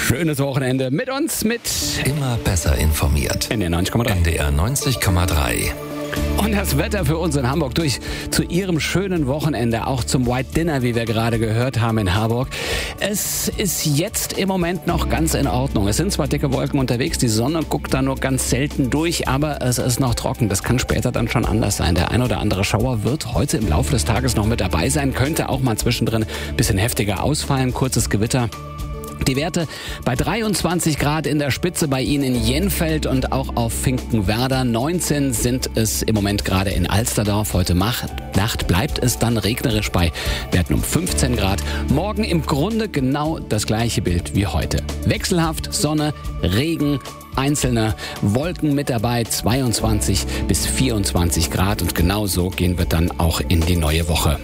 Schönes Wochenende mit uns, mit Immer besser informiert. NDR 90,3. NDR 90,3. Und das Wetter für uns in Hamburg zu Ihrem schönen Wochenende, auch zum White Dinner, wie wir gerade gehört haben in Harburg. Es ist jetzt im Moment noch ganz in Ordnung. Es sind zwar dicke Wolken unterwegs, die Sonne guckt da nur ganz selten durch, aber es ist noch trocken. Das kann später dann schon anders sein. Der ein oder andere Schauer wird heute im Laufe des Tages noch mit dabei sein, könnte auch mal zwischendrin ein bisschen heftiger ausfallen, kurzes Gewitter. Die Werte bei 23 Grad in der Spitze bei Ihnen in Jenfeld und auch auf Finkenwerder. 19 sind es im Moment gerade in Alsterdorf. Heute Nacht bleibt es dann regnerisch bei Werten um 15 Grad. Morgen im Grunde genau das gleiche Bild wie heute. Wechselhaft, Sonne, Regen, einzelne Wolken mit dabei, 22 bis 24 Grad. Und genau so gehen wir dann auch in die neue Woche.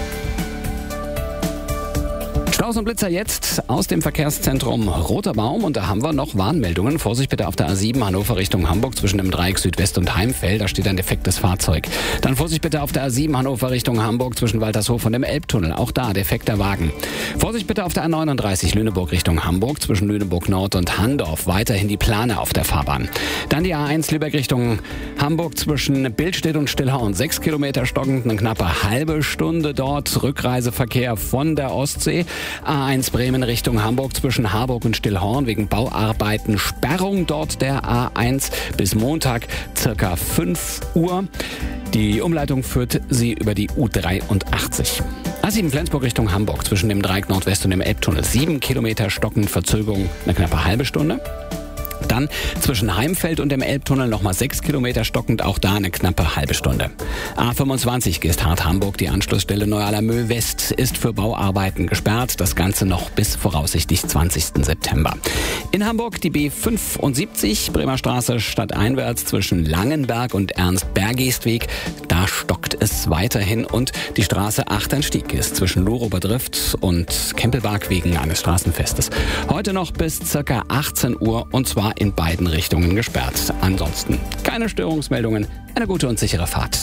Staus und Blitzer jetzt aus dem Verkehrszentrum Roter Baum und da haben wir noch Warnmeldungen. Vorsicht bitte auf der A7 Hannover Richtung Hamburg zwischen dem Dreieck Südwest und Heimfeld, da steht ein defektes Fahrzeug. Dann Vorsicht bitte auf der A7 Hannover Richtung Hamburg zwischen Waltershof und dem Elbtunnel, auch da defekter Wagen. Vorsicht bitte auf der A39 Lüneburg Richtung Hamburg zwischen Lüneburg Nord und Handorf, weiterhin die Plane auf der Fahrbahn. Dann die A1 Lübeck Richtung Hamburg zwischen Billstedt und Stillhorn, 6 Kilometer stockend, eine knappe halbe Stunde dort, Rückreiseverkehr von der Ostsee. A1 Bremen Richtung Hamburg zwischen Harburg und Stillhorn wegen Bauarbeiten. Sperrung dort der A1 bis Montag circa 5 Uhr. Die Umleitung führt sie über die U83. A7 Flensburg Richtung Hamburg zwischen dem Dreieck Nordwest und dem Elbtunnel. 7 Kilometer stockend, Verzögerung eine knappe halbe Stunde. Dann zwischen Heimfeld und dem Elbtunnel nochmal 6 Kilometer stockend, auch da eine knappe halbe Stunde. A25 Geesthardt-Hamburg, die Anschlussstelle Neualler-Mühl West ist für Bauarbeiten gesperrt. Das Ganze noch bis voraussichtlich 20. September. In Hamburg die B75 Bremer Straße stadteinwärts zwischen Langenberg und Ernst-Bergestweg. Da stockt es weiterhin und die Straße Achternstieg ist zwischen Lohrober-Drift und Kempelberg wegen eines Straßenfestes. Heute noch bis ca. 18 Uhr und zwar in beiden Richtungen gesperrt. Ansonsten keine Störungsmeldungen, eine gute und sichere Fahrt.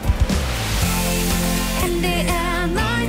NDR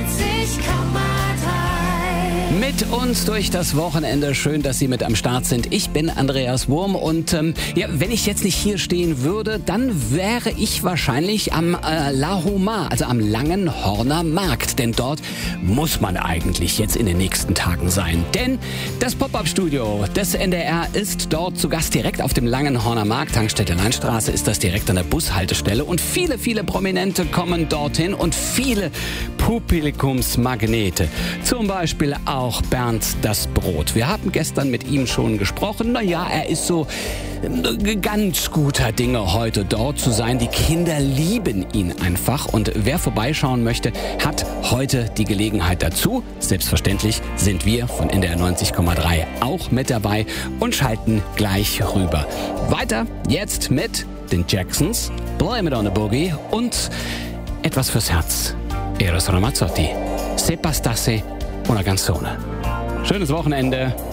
90,3. Mit uns durch das Wochenende. Schön, dass Sie mit am Start sind. Ich bin Andreas Wurm und wenn ich jetzt nicht hier stehen würde, dann wäre ich wahrscheinlich am La Homa, also am Langenhorner Markt. Denn dort muss man eigentlich jetzt in den nächsten Tagen sein. Denn das Pop-Up-Studio des NDR ist dort zu Gast direkt auf dem Langenhorner Markt. Tankstelle Leinstraße ist das direkt an der Bushaltestelle. Und viele, viele Prominente kommen dorthin und viele Publikumsmagnete. Zum Beispiel auch Bernd das Brot. Wir haben gestern mit ihm schon gesprochen. Naja, er ist so ganz guter Dinge, heute dort zu sein. Die Kinder lieben ihn einfach. Und wer vorbeischauen möchte, hat heute die Gelegenheit dazu. Selbstverständlich sind wir von NDR 90,3 auch mit dabei und schalten gleich rüber. Weiter jetzt mit den Jacksons, Blame It on the Boogie und etwas fürs Herz. Eros Ramazzotti, Se bastasse una canzone. Schönes Wochenende.